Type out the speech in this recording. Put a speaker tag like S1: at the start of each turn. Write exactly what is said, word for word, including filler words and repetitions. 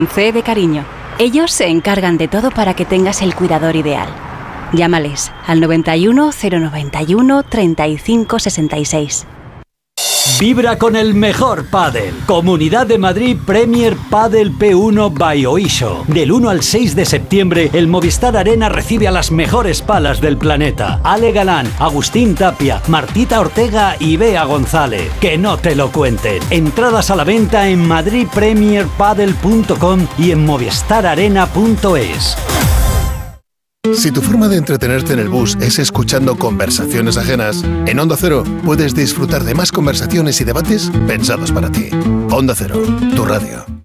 S1: C de cariño. Ellos se encargan de todo para que tengas el cuidador ideal. Llámales al noventa y uno, cero noventa y uno, treinta y cinco sesenta y seis.
S2: Vibra con el mejor pádel. Comunidad de Madrid Premier Padel P uno by Oisho. Del uno al seis de septiembre, el Movistar Arena recibe a las mejores palas del planeta. Ale Galán, Agustín Tapia, Martita Ortega y Bea González. Que no te lo cuenten. Entradas a la venta en madrid premier padel punto com y en movistar arena punto es.
S3: Si tu forma de entretenerte en el bus es escuchando conversaciones ajenas, en Onda Cero puedes disfrutar de más conversaciones y debates pensados para ti. Onda Cero, tu radio.